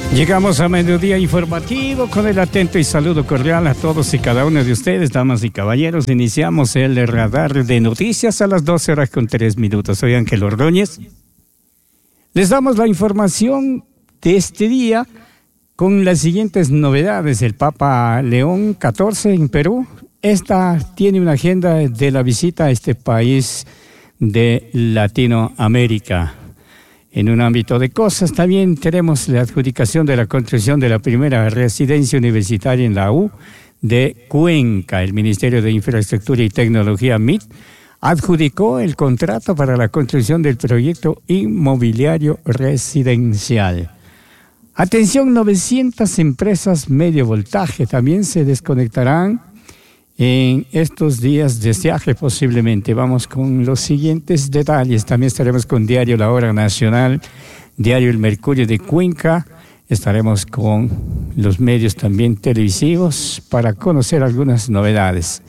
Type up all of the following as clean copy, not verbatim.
Llegamos a mediodía informativo con el atento y saludo cordial a todos y cada uno de ustedes, damas y caballeros. Iniciamos el radar de noticias a las 12:03. Soy Ángel Ordóñez. Les damos la información de este día con las siguientes novedades. El Papa León XIV en Perú. Esta tiene una agenda de la visita a este país de Latinoamérica. En un ámbito de cosas, también tenemos la adjudicación de la construcción de la primera residencia universitaria en la U de Cuenca. El Ministerio de Infraestructura y Tecnología, MIT, adjudicó el contrato para la construcción del proyecto inmobiliario residencial. Atención, 900 empresas medio voltaje también se desconectarán en estos días de estiaje posiblemente. Vamos con los siguientes detalles. También estaremos con Diario La Hora Nacional, Diario El Mercurio de Cuenca. Estaremos con los medios también televisivos para conocer algunas novedades.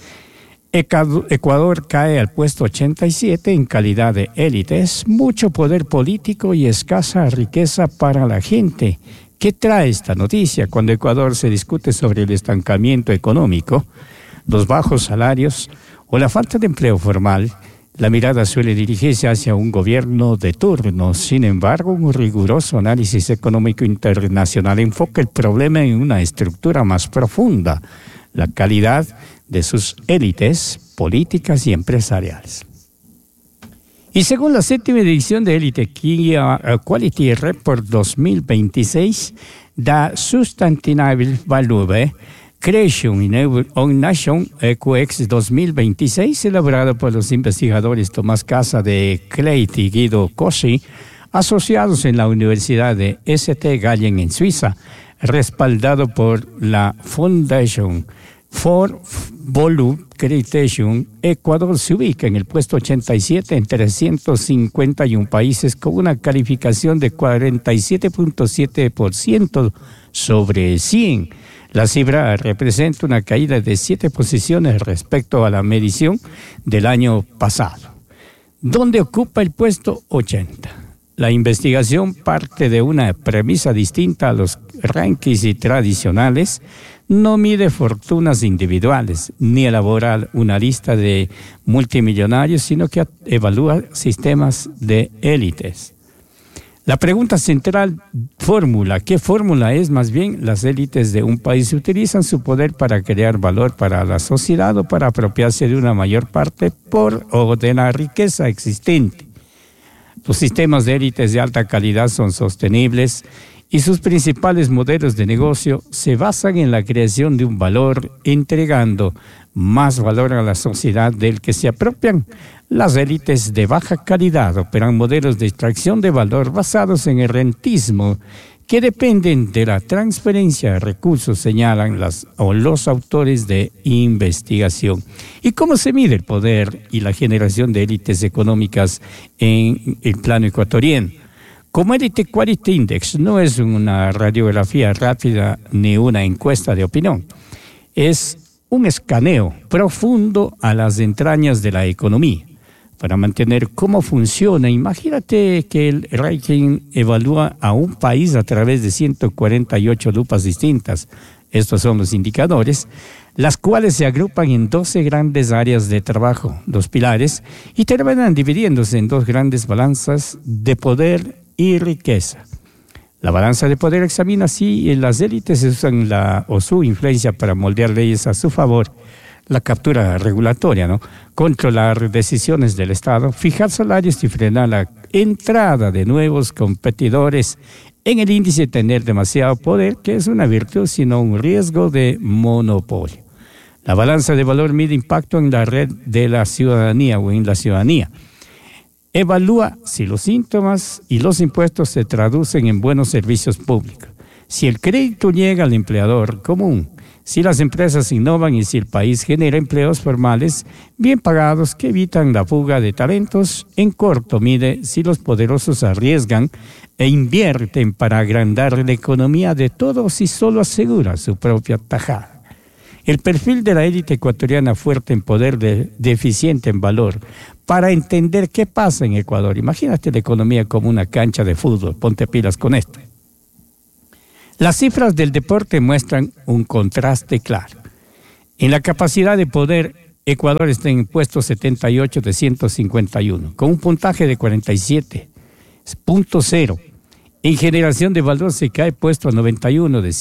Ecuador cae al puesto 87 en calidad de élites. Mucho poder político y escasa riqueza para la gente. ¿Qué trae esta noticia? Cuando Ecuador se discute sobre el estancamiento económico, los bajos salarios o la falta de empleo formal, la mirada suele dirigirse hacia un gobierno de turno. Sin embargo, un riguroso análisis económico internacional enfoca el problema en una estructura más profunda, la calidad de sus élites políticas y empresariales. Y según la 7ª edición de Elite Quality Report 2026, The Sustainable Value Creation in Our Nation EQX 2026, elaborado por los investigadores Tomás Casa de Creit y Guido Cossi, asociados en la Universidad de St. Gallen en Suiza, respaldado por la Foundation for Value Creation. Ecuador se ubica en el puesto 87 en 351 países con una calificación de 47.7% sobre 100. La cifra representa una caída de 7 posiciones respecto a la medición del año pasado, donde ocupa el puesto 80. La investigación parte de una premisa distinta a los rankings tradicionales. No mide fortunas individuales, ni elabora una lista de multimillonarios, sino que evalúa sistemas de élites. La pregunta central, fórmula. ¿Qué fórmula es? Más bien, las élites de un país utilizan su poder para crear valor para la sociedad o para apropiarse de una mayor parte o de la riqueza existente. Los sistemas de élites de alta calidad son sostenibles y sus principales modelos de negocio se basan en la creación de un valor, entregando más valor a la sociedad del que se apropian. Las élites de baja calidad operan modelos de extracción de valor basados en el rentismo que dependen de la transferencia de recursos, señalan los autores de investigación. ¿Y cómo se mide el poder y la generación de élites económicas en el plano ecuatoriano? Como Elite Quality Index no es una radiografía rápida ni una encuesta de opinión, es un escaneo profundo a las entrañas de la economía para mantener cómo funciona. Imagínate que el ranking evalúa a un país a través de 148 lupas distintas. Estos son los indicadores, las cuales se agrupan en 12 grandes áreas de trabajo, 2 pilares, y terminan dividiéndose en 2 grandes balanzas de poder y riqueza. La balanza de poder examina si las élites usan su influencia para moldear leyes a su favor, la captura regulatoria, controlar decisiones del Estado, fijar salarios y frenar la entrada de nuevos competidores. En el índice, tener demasiado poder, que es una virtud, sino un riesgo de monopolio. La balanza de valor mide impacto en la red de la ciudadanía o en la ciudadanía. Evalúa si los síntomas y los impuestos se traducen en buenos servicios públicos, si el crédito llega al empleador común, si las empresas innovan y si el país genera empleos formales bien pagados que evitan la fuga de talentos. En corto, mide si los poderosos arriesgan e invierten para agrandar la economía de todos y solo asegura su propia tajada. El perfil de la élite ecuatoriana, fuerte en poder, deficiente en valor. Para entender qué pasa en Ecuador, imagínate la economía como una cancha de fútbol, ponte pilas con esto. Las cifras del deporte muestran un contraste claro. En la capacidad de poder, Ecuador está en el puesto 78 de 151, con un puntaje de 47.0. En generación de valor se cae puesto a 91 de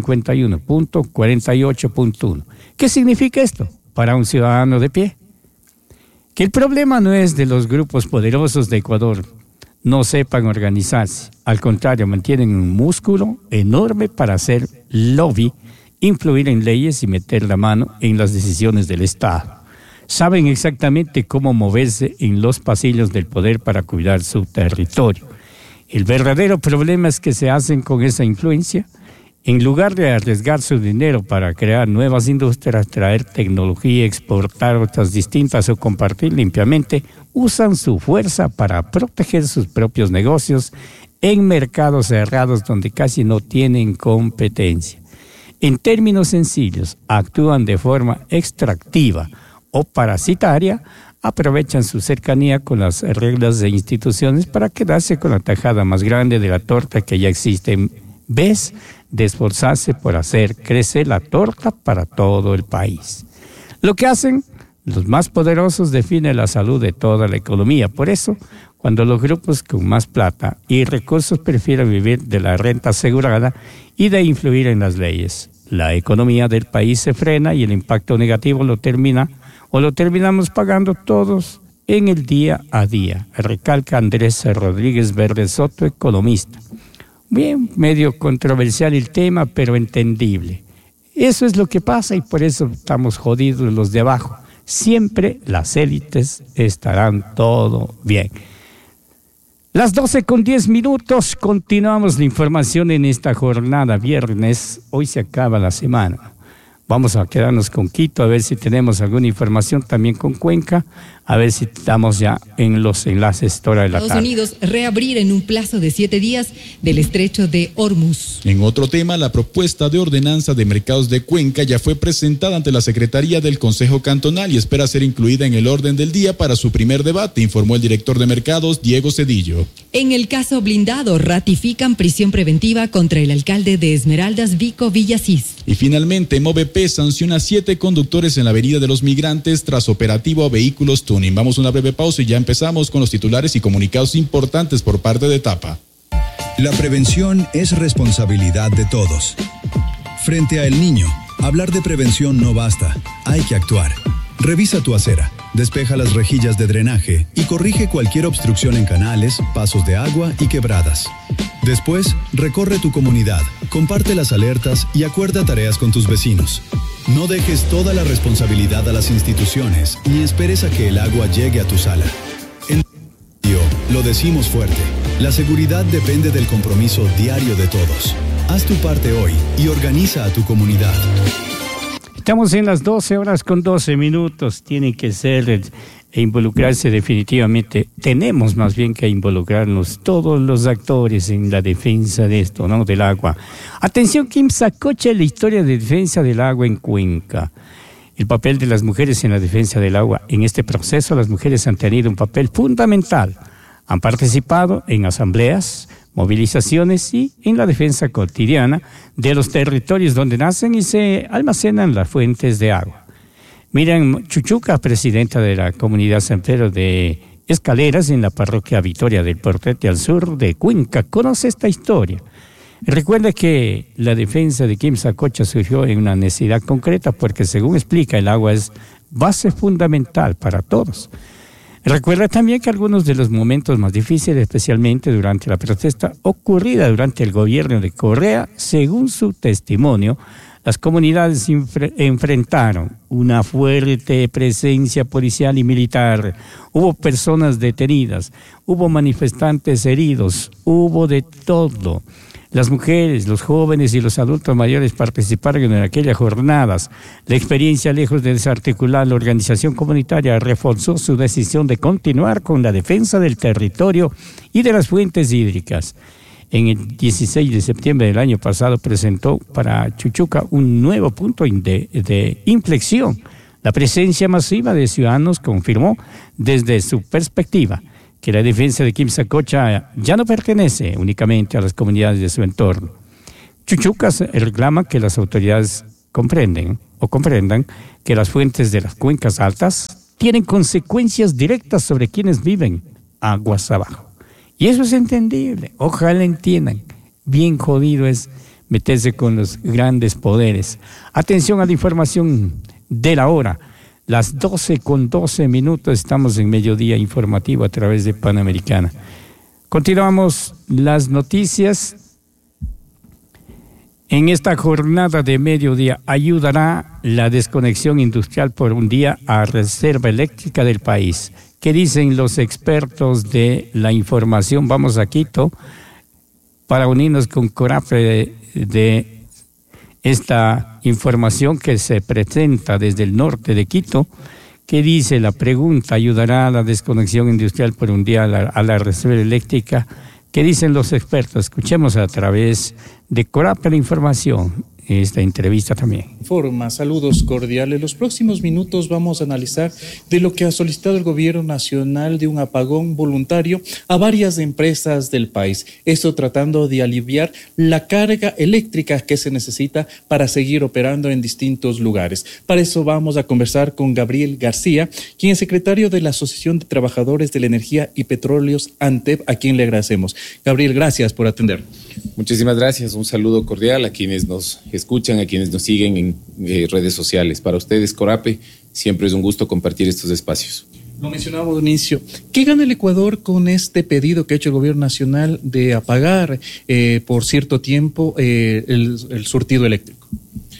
151.48.1. ¿Qué significa esto para un ciudadano de pie? Que el problema no es de los grupos poderosos de Ecuador no sepan organizarse. Al contrario, mantienen un músculo enorme para hacer lobby, influir en leyes y meter la mano en las decisiones del Estado. Saben exactamente cómo moverse en los pasillos del poder para cuidar su territorio. El verdadero problema es que se hacen con esa influencia. En lugar de arriesgar su dinero para crear nuevas industrias, traer tecnología, exportar otras distintas o compartir limpiamente, usan su fuerza para proteger sus propios negocios en mercados cerrados donde casi no tienen competencia. En términos sencillos, actúan de forma extractiva o parasitaria, aprovechan su cercanía con las reglas de instituciones para quedarse con la tajada más grande de la torta que ya existe en vez de esforzarse por hacer crecer la torta para todo el país. Lo que hacen los más poderosos define la salud de toda la economía. Por eso, cuando los grupos con más plata y recursos prefieren vivir de la renta asegurada y de influir en las leyes, la economía del país se frena y el impacto negativo lo terminamos pagando todos en el día a día, recalca Andrés Rodríguez Verde Soto, economista. Bien, medio controversial el tema, pero entendible. Eso es lo que pasa y por eso estamos jodidos los de abajo. Siempre las élites estarán todo bien. Las 12:10, continuamos la información en esta jornada viernes. Hoy se acaba la semana. Vamos a quedarnos con Quito, a ver si tenemos alguna información también con Cuenca, a ver si estamos ya en los enlaces toda de la tarde. Estados Unidos reabrir en un plazo de 7 días del estrecho de Hormuz. En otro tema, la propuesta de ordenanza de mercados de Cuenca ya fue presentada ante la Secretaría del Consejo Cantonal y espera ser incluida en el orden del día para su primer debate, informó el director de mercados, Diego Cedillo. En el caso blindado, ratifican prisión preventiva contra el alcalde de Esmeraldas, Vico Villasís. Y finalmente, MOVEP sanciona a 7 conductores en la Avenida de los Migrantes tras operativo a vehículos tuning. Vamos a una breve pausa y ya empezamos con los titulares y comunicados importantes por parte de Tapa. La prevención es responsabilidad de todos. Frente a El Niño, hablar de prevención no basta, hay que actuar. Revisa tu acera, despeja las rejillas de drenaje y corrige cualquier obstrucción en canales, pasos de agua y quebradas. Después, recorre tu comunidad, comparte las alertas y acuerda tareas con tus vecinos. No dejes toda la responsabilidad a las instituciones ni esperes a que el agua llegue a tu sala. En lo decimos fuerte, la seguridad depende del compromiso diario de todos. Haz tu parte hoy y organiza a tu comunidad. Estamos en las 12:12. Tiene que ser e involucrarse definitivamente. Tenemos más bien que involucrarnos todos los actores en la defensa de esto, ¿no? Del agua. Atención, Kim Sacocha, la historia de defensa del agua en Cuenca. El papel de las mujeres en la defensa del agua. En este proceso, las mujeres han tenido un papel fundamental. Han participado en asambleas, movilizaciones y en la defensa cotidiana de los territorios donde nacen y se almacenan las fuentes de agua. Miriam Chuchuca, presidenta de la comunidad San Pedro de Escaleras en la parroquia Victoria del Portete al sur de Cuenca, conoce esta historia. Recuerda que la defensa de Kim Sacocha surgió en una necesidad concreta porque, según explica, el agua es base fundamental para todos. Recuerda también que algunos de los momentos más difíciles, especialmente durante la protesta ocurrida durante el gobierno de Correa, según su testimonio, las comunidades enfrentaron una fuerte presencia policial y militar. Hubo personas detenidas, hubo manifestantes heridos, hubo de todo. Las mujeres, los jóvenes y los adultos mayores participaron en aquellas jornadas. La experiencia, lejos de desarticular la organización comunitaria, reforzó su decisión de continuar con la defensa del territorio y de las fuentes hídricas. En el 16 de septiembre del año pasado presentó para Chuchuca un nuevo punto de inflexión. La presencia masiva de ciudadanos confirmó desde su perspectiva que la defensa de Kim Sacocha ya no pertenece únicamente a las comunidades de su entorno. Chuchucas reclama que las autoridades comprendan que las fuentes de las cuencas altas tienen consecuencias directas sobre quienes viven aguas abajo. Y eso es entendible, ojalá entiendan. Bien jodido es meterse con los grandes poderes. Atención a la información de la hora. Las 12:12, estamos en mediodía informativo a través de Panamericana. Continuamos las noticias. En esta jornada de mediodía ayudará la desconexión industrial por un día a reserva eléctrica del país. ¿Qué dicen los expertos de la información? Vamos a Quito para unirnos con Corape de esta información que se presenta desde el norte de Quito. ¿Qué dice la pregunta? ¿Ayudará a la desconexión industrial por un día a la reserva eléctrica? ¿Qué dicen los expertos? Escuchemos a través de Corape la información. Esta entrevista también. Saludos cordiales. Los próximos minutos vamos a analizar de lo que ha solicitado el gobierno nacional de un apagón voluntario a varias empresas del país. Esto tratando de aliviar la carga eléctrica que se necesita para seguir operando en distintos lugares. Para eso vamos a conversar con Gabriel García, quien es secretario de la Asociación de Trabajadores de la Energía y Petróleos, ANTEP, a quien le agradecemos. Gabriel, gracias por atender. Muchísimas gracias. Un saludo cordial a quienes nos escuchan, a quienes nos siguen en redes sociales. Para ustedes, Corape, siempre es un gusto compartir estos espacios. Lo mencionábamos de inicio. ¿Qué gana el Ecuador con este pedido que ha hecho el gobierno nacional de apagar por cierto tiempo el surtido eléctrico?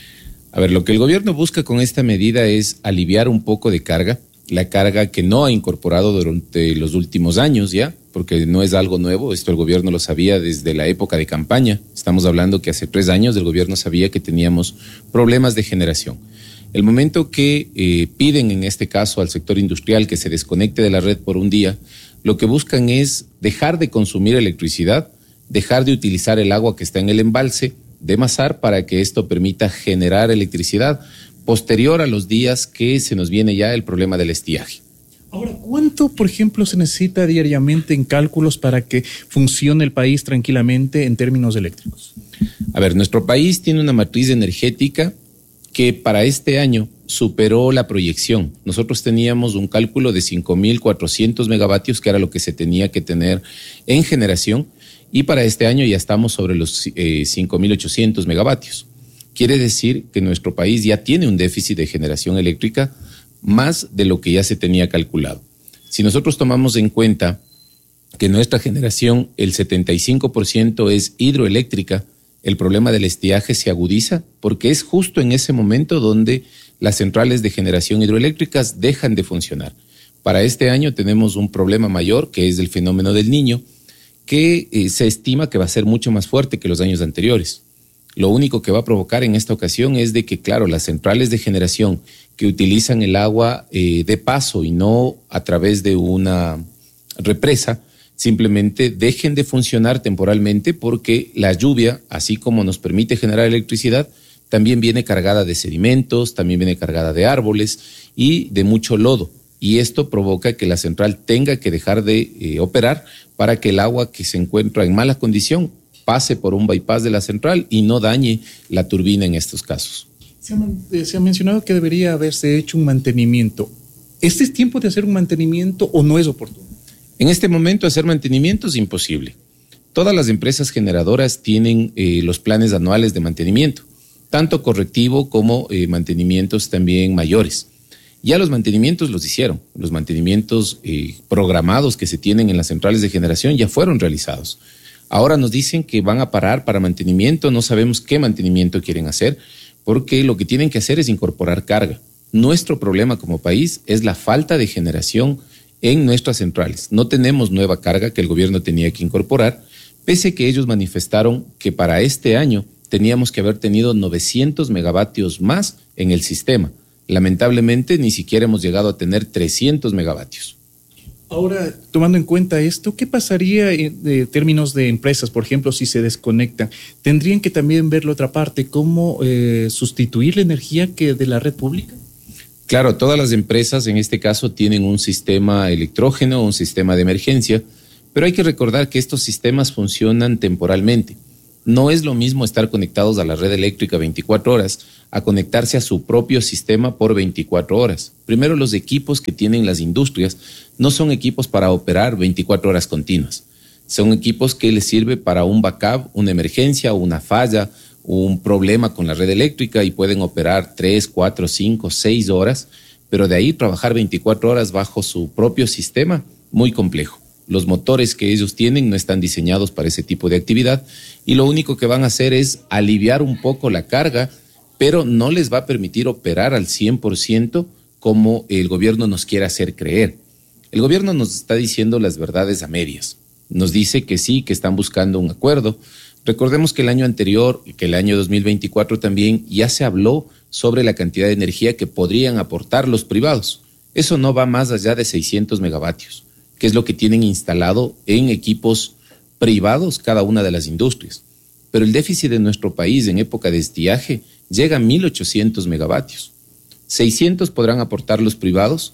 A ver, lo que el gobierno busca con esta medida es aliviar un poco de carga, la carga que no ha incorporado durante los últimos años ya, porque no es algo nuevo, esto el gobierno lo sabía desde la época de campaña. Estamos hablando que hace 3 años el gobierno sabía que teníamos problemas de generación. El momento que piden en este caso al sector industrial que se desconecte de la red por un día, lo que buscan es dejar de consumir electricidad, dejar de utilizar el agua que está en el embalse de Mazar para que esto permita generar electricidad posterior a los días que se nos viene ya el problema del estiaje. Ahora, ¿cuánto, por ejemplo, se necesita diariamente en cálculos para que funcione el país tranquilamente en términos eléctricos? A ver, nuestro país tiene una matriz energética que para este año superó la proyección. Nosotros teníamos un cálculo de 5.400 megavatios, que era lo que se tenía que tener en generación, y para este año ya estamos sobre los 5.800 megavatios. Quiere decir que nuestro país ya tiene un déficit de generación eléctrica más de lo que ya se tenía calculado. Si nosotros tomamos en cuenta que nuestra generación, el 75% es hidroeléctrica, el problema del estiaje se agudiza porque es justo en ese momento donde las centrales de generación hidroeléctricas dejan de funcionar. Para este año tenemos un problema mayor, que es el fenómeno del Niño, que se estima que va a ser mucho más fuerte que los años anteriores. Lo único que va a provocar en esta ocasión es de que, claro, las centrales de generación que utilizan el agua de paso y no a través de una represa, simplemente dejen de funcionar temporalmente porque la lluvia, así como nos permite generar electricidad, también viene cargada de sedimentos, también viene cargada de árboles y de mucho lodo. Y esto provoca que la central tenga que dejar de operar para que el agua que se encuentra en mala condición pase por un bypass de la central y no dañe la turbina en estos casos. Se ha mencionado que debería haberse hecho un mantenimiento. ¿Este es tiempo de hacer un mantenimiento o no es oportuno? En este momento hacer mantenimiento es imposible. Todas las empresas generadoras tienen los planes anuales de mantenimiento, tanto correctivo como mantenimientos también mayores. Ya los mantenimientos los hicieron, los mantenimientos programados que se tienen en las centrales de generación ya fueron realizados. Ahora nos dicen que van a parar para mantenimiento, no sabemos qué mantenimiento quieren hacer, porque lo que tienen que hacer es incorporar carga. Nuestro problema como país es la falta de generación en nuestras centrales. No tenemos nueva carga que el gobierno tenía que incorporar, pese a que ellos manifestaron que para este año teníamos que haber tenido 900 megavatios más en el sistema. Lamentablemente, ni siquiera hemos llegado a tener 300 megavatios. Ahora, tomando en cuenta esto, ¿qué pasaría en términos de empresas, por ejemplo, si se desconectan? ¿Tendrían que también ver la otra parte, cómo sustituir la energía que de la red pública? Claro, todas las empresas en este caso tienen un sistema electrógeno, un sistema de emergencia, pero hay que recordar que estos sistemas funcionan temporalmente. No es lo mismo estar conectados a la red eléctrica 24 horas a conectarse a su propio sistema por 24 horas. Primero, los equipos que tienen las industrias no son equipos para operar 24 horas continuas. Son equipos que les sirve para un backup, una emergencia, una falla, un problema con la red eléctrica y pueden operar 3, 4, 5, 6 horas, pero de ahí trabajar 24 horas bajo su propio sistema, muy complejo. Los motores que ellos tienen no están diseñados para ese tipo de actividad y lo único que van a hacer es aliviar un poco la carga, pero no les va a permitir operar al 100% como el gobierno nos quiere hacer creer. El gobierno nos está diciendo las verdades a medias. Nos dice que sí, que están buscando un acuerdo. Recordemos que el año anterior, que el año 2024 también, ya se habló sobre la cantidad de energía que podrían aportar los privados. Eso no va más allá de 600 megavatios. Que es lo que tienen instalado en equipos privados cada una de las industrias. Pero el déficit de nuestro país en época de estiaje llega a 1.800 megavatios. 600 podrán aportar los privados,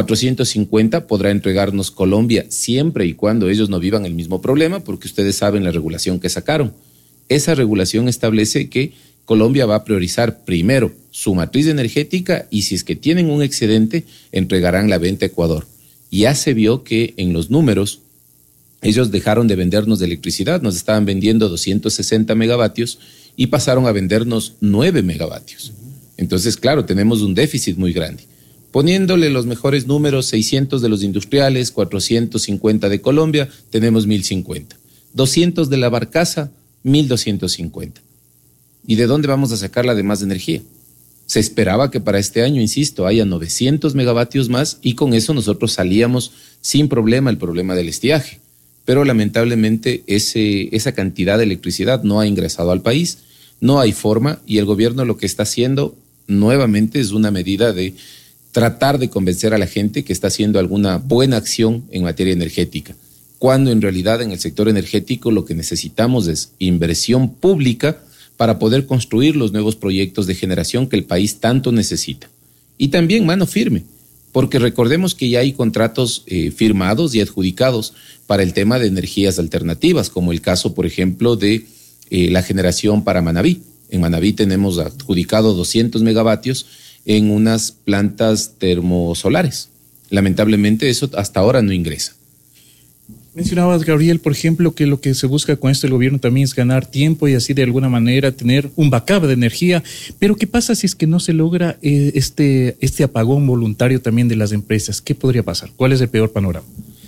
450 podrá entregarnos Colombia siempre y cuando ellos no vivan el mismo problema, porque ustedes saben la regulación que sacaron. Esa regulación establece que Colombia va a priorizar primero su matriz energética y si es que tienen un excedente, entregarán la venta a Ecuador. Ya se vio que en los números ellos dejaron de vendernos de electricidad, nos estaban vendiendo 260 megavatios y pasaron a vendernos 9 megavatios. Entonces, claro, tenemos un déficit muy grande. Poniéndole los mejores números, 600 de los industriales, 450 de Colombia, tenemos 1.050. 200 de la barcaza, 1.250. ¿Y de dónde vamos a sacar la demás energía? Se esperaba que para este año, insisto, haya 900 megavatios más y con eso nosotros salíamos sin problema el problema del estiaje. Pero lamentablemente esa cantidad de electricidad no ha ingresado al país, no hay forma y el gobierno lo que está haciendo nuevamente es una medida de tratar de convencer a la gente que está haciendo alguna buena acción en materia energética, cuando en realidad en el sector energético lo que necesitamos es inversión pública para poder construir los nuevos proyectos de generación que el país tanto necesita. Y también mano firme, porque recordemos que ya hay contratos firmados y adjudicados para el tema de energías alternativas, como el caso, por ejemplo, de la generación para Manabí. En Manabí tenemos adjudicado 200 megavatios en unas plantas termosolares. Lamentablemente eso hasta ahora no ingresa. Mencionabas, Gabriel, por ejemplo, que lo que se busca con esto el gobierno también es ganar tiempo y así de alguna manera tener un backup de energía. Pero ¿qué pasa si es que no se logra este apagón voluntario también de las empresas? ¿Qué podría pasar? ¿Cuál es el peor panorama?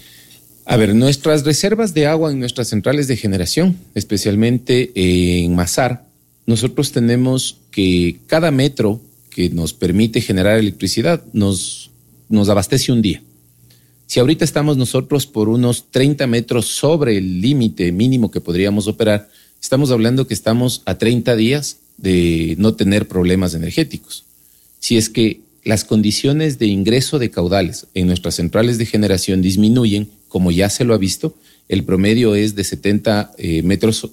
A ver, nuestras reservas de agua en nuestras centrales de generación, especialmente en Mazar, nosotros tenemos que cada metro que nos permite generar electricidad nos abastece un día. Si ahorita estamos nosotros por unos 30 metros sobre el límite mínimo que podríamos operar, estamos hablando que estamos a 30 días de no tener problemas energéticos. Si es que las condiciones de ingreso de caudales en nuestras centrales de generación disminuyen, como ya se lo ha visto, el promedio es de 70 metros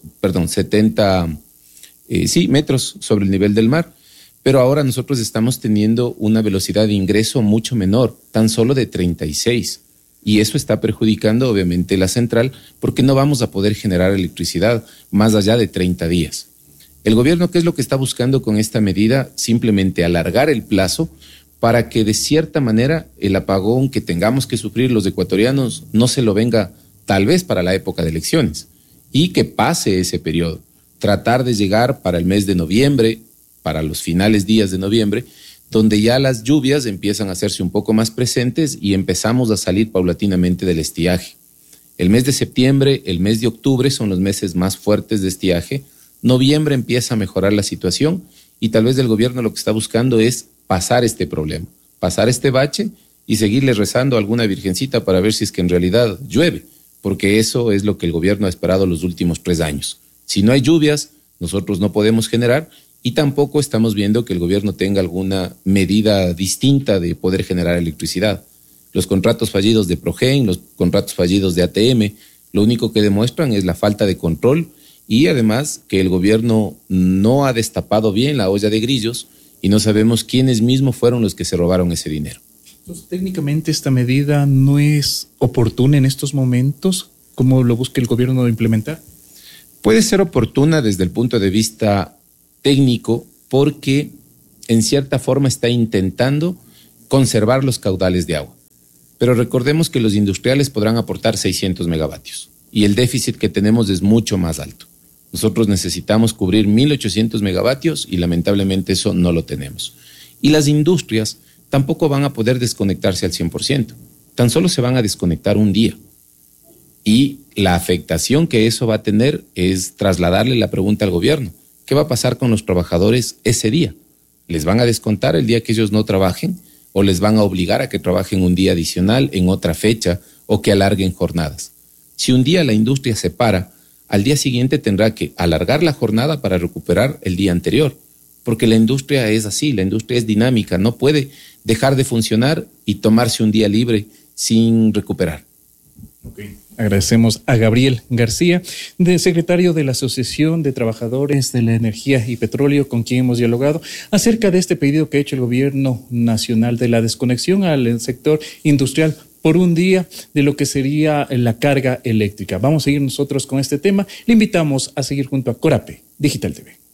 sobre el nivel del mar, pero ahora nosotros estamos teniendo una velocidad de ingreso mucho menor, tan solo de 36. Y eso está perjudicando obviamente la central porque no vamos a poder generar electricidad más allá de 30 días. El gobierno, ¿qué es lo que está buscando con esta medida? Simplemente alargar el plazo para que de cierta manera el apagón que tengamos que sufrir los ecuatorianos no se lo venga tal vez para la época de elecciones y que pase ese periodo. Tratar de llegar para el mes de noviembre, para los finales días de noviembre, donde ya las lluvias empiezan a hacerse un poco más presentes y empezamos a salir paulatinamente del estiaje. El mes de septiembre, el mes de octubre son los meses más fuertes de estiaje. Noviembre empieza a mejorar la situación y tal vez el gobierno lo que está buscando es pasar este problema, pasar este bache y seguirle rezando a alguna virgencita para ver si es que en realidad llueve, porque eso es lo que el gobierno ha esperado los últimos 3 años. Si no hay lluvias, nosotros no podemos generar y tampoco estamos viendo que el gobierno tenga alguna medida distinta de poder generar electricidad. Los contratos fallidos de Progen, los contratos fallidos de ATM, lo único que demuestran es la falta de control y además que el gobierno no ha destapado bien la olla de grillos y no sabemos quiénes mismos fueron los que se robaron ese dinero. Entonces, técnicamente esta medida no es oportuna en estos momentos, ¿cómo lo busca el gobierno implementar? Puede ser oportuna desde el punto de vista técnico porque en cierta forma está intentando conservar los caudales de agua. Pero recordemos que los industriales podrán aportar 600 megavatios y el déficit que tenemos es mucho más alto. Nosotros necesitamos cubrir 1.800 megavatios y lamentablemente eso no lo tenemos. Y las industrias tampoco van a poder desconectarse al 100%. Tan solo se van a desconectar un día. Y la afectación que eso va a tener es trasladarle la pregunta al gobierno. ¿Qué va a pasar con los trabajadores ese día? ¿Les van a descontar el día que ellos no trabajen? ¿O les van a obligar a que trabajen un día adicional en otra fecha o que alarguen jornadas? Si un día la industria se para, al día siguiente tendrá que alargar la jornada para recuperar el día anterior, porque la industria es así, la industria es dinámica, no puede dejar de funcionar y tomarse un día libre sin recuperar. Okay. Agradecemos a Gabriel García, secretario de la Asociación de Trabajadores de la Energía y Petróleo, con quien hemos dialogado acerca de este pedido que ha hecho el gobierno nacional de la desconexión al sector industrial por un día de lo que sería la carga eléctrica. Vamos a seguir nosotros con este tema. Le invitamos a seguir junto a Corape Digital TV.